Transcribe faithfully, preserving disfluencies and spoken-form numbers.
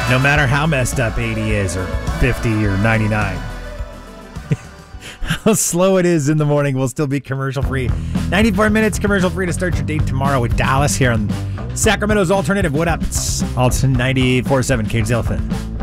No matter how messed up eighty is, or fifty, or ninety-nine. How slow it is in the morning will still be commercial free. ninety-four minutes commercial free to start your date tomorrow with Dallas here on Sacramento's Alternative. What up? It's Alton ninety-four point seven Cage the Elephant.